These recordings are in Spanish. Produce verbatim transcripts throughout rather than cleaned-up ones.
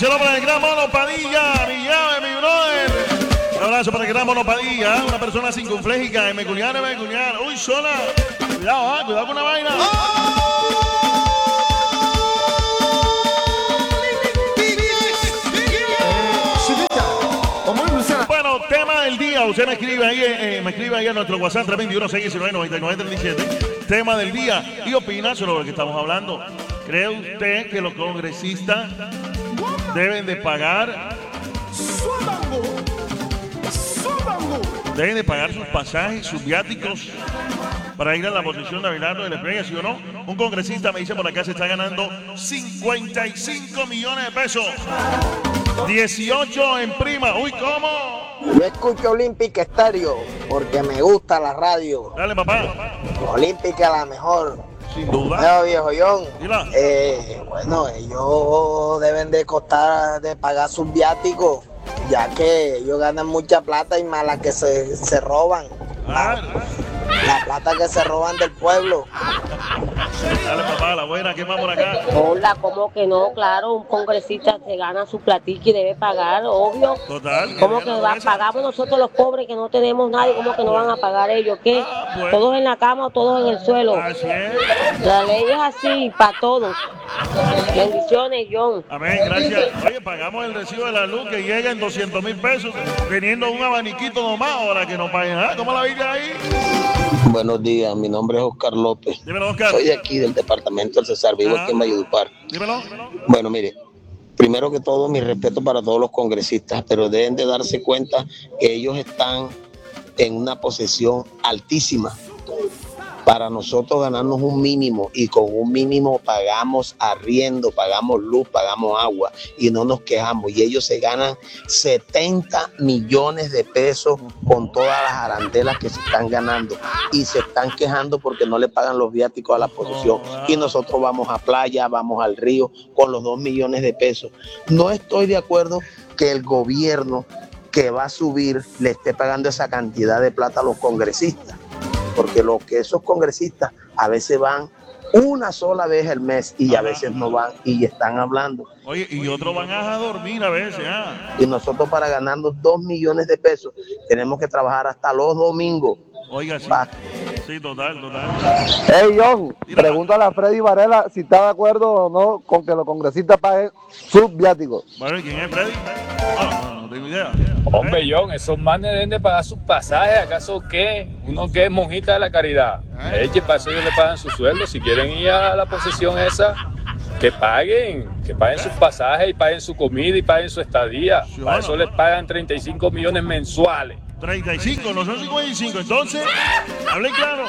Díselo para el gran Mono Padilla, mi llave, mi brother. Un abrazo para el gran Mono Padilla, una persona circunfléjica, me culiar, me culiar. Uy, sola. Cuidado, ah, cuidado con la vaina. Bueno, tema del día. Usted me escribe ahí, eh, me escribe ahí a nuestro WhatsApp tres dos uno, seis uno nueve, nueve nueve tres siete. Tema del día. Y opina sobre lo que estamos hablando. ¿Cree usted que los congresistas deben de pagar? Deben de pagar sus pasajes, sus viáticos para ir a la posición de Abelardo de la Estrella, ¿sí o no? Un congresista me dice por acá se está ganando cincuenta y cinco millones de pesos. dieciocho en prima. Uy, ¿cómo? Yo escucho Olímpica Estéreo porque me gusta la radio. Dale, papá. Olímpica la mejor. Sin duda. No, viejo John. Eh, bueno, ellos deben de costar de pagar sus viáticos, ya que ellos ganan mucha plata y más la que se, se roban. La, la plata que se roban del pueblo. Dale, papá, la buena, ¿qué más por acá? Hola, ¿cómo que no? Claro, un congresista se gana su platica y debe pagar, obvio. Total. ¿Cómo que va, pagamos nosotros los pobres que no tenemos nadie? ¿Cómo que no van a pagar ellos? ¿Qué? Bueno. ¿Todos en la cama o todos en el suelo? Así es. La ley es así, para todos. Bendiciones, John. Amén, gracias. Oye, pagamos el recibo de la luz que llega en doscientos mil pesos, teniendo un abaniquito nomás, ahora que no paguen nada. ¿Cómo la Biblia ahí? Buenos días, mi nombre es Oscar López. Dímelo, Oscar. Soy aquí del departamento del Cesar, vivo Ah. aquí en Valledupar. Dímelo. Bueno, mire, primero que todo, mi respeto para todos los congresistas, pero deben de darse cuenta que ellos están en una posesión altísima. Para nosotros ganarnos un mínimo y con un mínimo pagamos arriendo, pagamos luz, pagamos agua y no nos quejamos. Y ellos se ganan setenta millones de pesos con todas las arandelas que se están ganando y se están quejando porque no le pagan los viáticos a la posesión. Y nosotros vamos a playa, vamos al río con los dos millones de pesos. No estoy de acuerdo que el gobierno que va a subir le esté pagando esa cantidad de plata a los congresistas. Porque lo que esos congresistas a veces van una sola vez al mes y a veces no van y están hablando. Oye, y otros van a dormir a veces, ah. Y nosotros para ganarnos dos millones de pesos tenemos que trabajar hasta los domingos. Oiga, sí. Pa- Sí, total, total. Hey, John, Mira. pregúntale a Freddy Varela si está de acuerdo o no con que los congresistas paguen sus viáticos. Bueno, ¿quién es Freddy? Ah, no, no tengo idea. Hombre, John, esos manes deben de pagar sus pasajes. ¿Acaso qué? Uno que es monjita de la caridad. Es que para eso ellos le pagan su sueldo. Si quieren ir a la posesión esa, que paguen. Que paguen sus pasajes y paguen su comida y paguen su estadía. Para eso les pagan treinta y cinco millones mensuales. treinta y cinco, no son cincuenta y cinco. Entonces, hablen claro.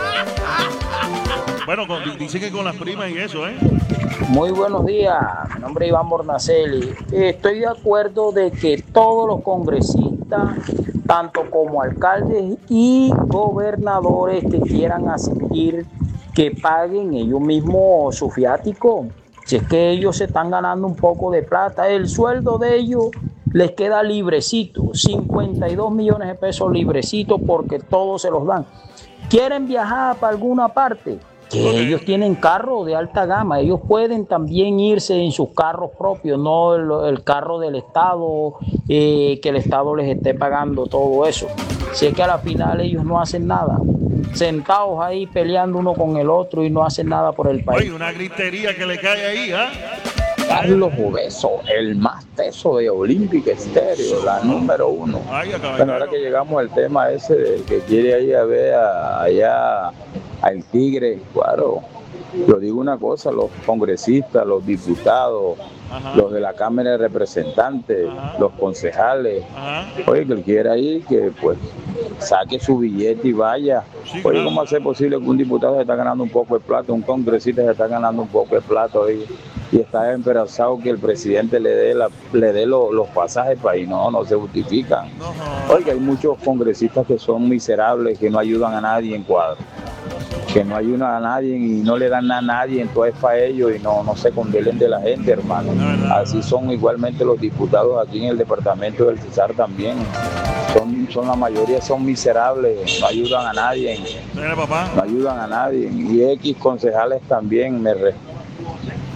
Bueno, con, dice que con las primas y eso, ¿eh? Muy buenos días, mi nombre es Iván Bornacelli. Estoy de acuerdo de que todos los congresistas, tanto como alcaldes y gobernadores que quieran asistir, que paguen ellos mismos su viático. Si es que ellos se están ganando un poco de plata, el sueldo de ellos les queda librecito, cincuenta y dos millones de pesos librecito porque todos se los dan. ¿Quieren viajar para alguna parte? Que okay. Ellos tienen carros de alta gama, ellos pueden también irse en sus carros propios, no el, el carro del Estado, eh, que el Estado les esté pagando todo eso. Si es que a la final ellos no hacen nada, sentados ahí peleando uno con el otro y no hacen nada por el país. Oye, una gritería que le cae ahí, ¿ah? ¿eh? Carlos Obeso, el más teso de Olímpica Estéreo, la número uno. Ay, bueno, ahora que llegamos al tema ese de que quiere ir a ver a, allá al Tigre, claro, yo digo una cosa, los congresistas, los diputados, ajá, los de la Cámara de Representantes, ajá, los concejales, ajá, oye, que él quiera ir, que pues saque su billete y vaya. Sí, oye, claro. ¿Cómo hacer posible que un diputado se está ganando un poco de plata, un congresista se está ganando un poco de plata hoy? Y está esperanzado que el presidente le dé la, le dé lo, los pasajes para ir. No, no se justifican. No. Oiga, hay muchos congresistas que son miserables, que no ayudan a nadie en cuadro, que no ayudan a nadie y no le dan nada a nadie, entonces para ellos y no, no se condelen de la gente, hermano. No, así son igualmente los diputados aquí en el departamento del Cesar también. Son, son la mayoría son miserables, no ayudan a nadie. No ayudan a nadie. Y X concejales también me respetan.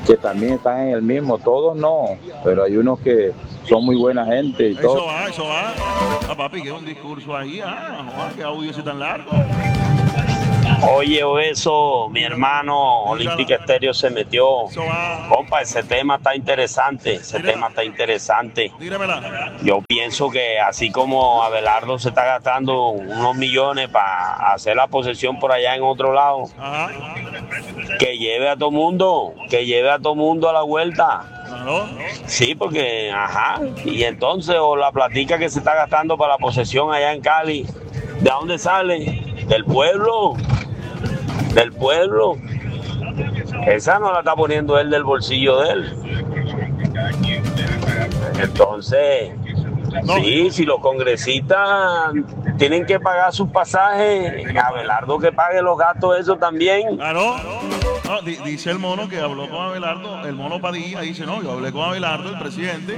que también están en el mismo, todos no, pero hay unos que son muy buena gente y Eso todo. va, eso va. Ah, papi, que es un discurso ahí. Ah, Juan, qué audio ese tan largo. Oye, eso, mi hermano Olímpica Estéreo se metió. Eso va. Compa, ese tema está interesante, ese Mira. tema está interesante. Dígamela. Yo pienso que así como Abelardo se está gastando unos millones para hacer la posesión por allá en otro lado, Ajá. que lleve a todo mundo, que lleve a todo mundo a la vuelta. Claro. Sí, porque, ajá, y entonces, o la platica que se está gastando para la posesión allá en Cali, ¿de dónde sale? Del pueblo, del pueblo. Esa no la está poniendo él del bolsillo de él. Entonces, No. sí, si los congresistas tienen que pagar sus pasajes, Abelardo que pague los gastos, eso también. Claro. No, di- dice el mono que habló con Abelardo, el mono Padilla, dice, no, yo hablé con Abelardo, el presidente,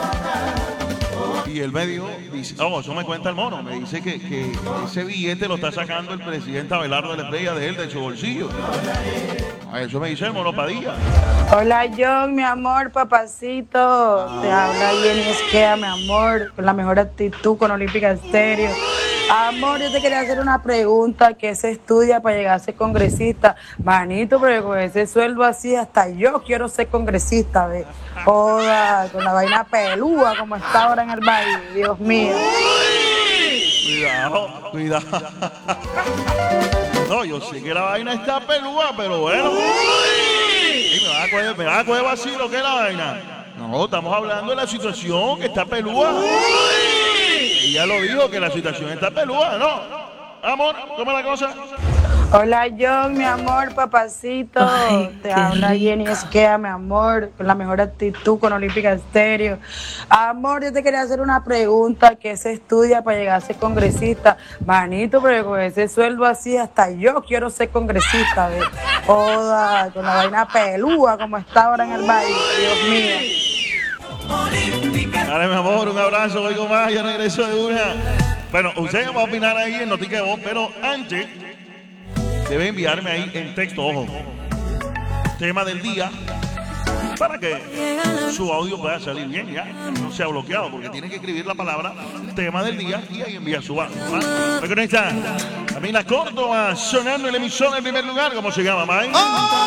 y él me dijo, dice, oh, eso me cuenta el mono, me dice que, que ese billete lo está sacando el presidente Abelardo de la estrella de él, de su bolsillo. Ah, eso me dice el mono Padilla. Hola John, mi amor, papacito. Te habla Jenny Esquea, mi amor, con la mejor actitud, con Olímpica Estéreo. Amor, yo te quería hacer una pregunta. ¿Qué se estudia para llegar a ser congresista? Manito, pero con ese sueldo así, hasta yo quiero ser congresista, ve. Joda, con la vaina pelúa como está ahora en el país, Dios mío. Cuidado, cuidado. No, yo sé que la vaina está pelúa, pero bueno. Y me va a coger, me va a coger vacío que es la vaina. No, estamos hablando de la situación que está pelúa. Ella lo dijo, que la situación está pelúa, ¿no? Amor, ¿cómo es la cosa? Hola John, mi amor, papacito. Ay, te qué habla rico. Jenny Esquea, mi amor, con la mejor actitud, con Olímpica Estéreo. Amor, yo te quería hacer una pregunta. ¿Qué se estudia para llegar a ser congresista? Manito, pero con ese sueldo así, hasta yo quiero ser congresista, ve. Joda, con la vaina pelúa como está ahora en el país, Dios mío. Dale, mi amor, un abrazo, voy con más, ya regreso de una. Bueno, usted va a opinar ahí en Notica de Voz, pero antes debe enviarme ahí en texto, ojo, tema del día, para que su audio pueda salir bien, ya, no sea bloqueado, porque tiene que escribir la palabra tema del día y ahí envía su audio. Recuerden, está Camila Córdoba sonando el emisor en primer lugar, ¿cómo se llama, Mike?